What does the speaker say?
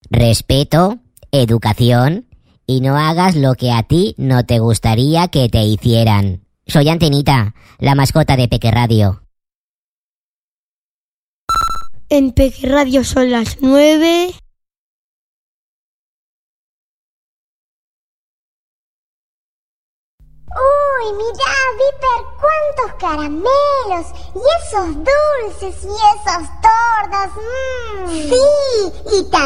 respeto, educación y no hagas lo que a ti no te gustaría que te hicieran. Soy Antenita, la mascota de Peque Radio. En Peque Radio son las 9. ¡Uy, mirá, Viper, cuántos caramelos! ¡Y esos dulces y esos tortas! ¡Mmm! Sí, y también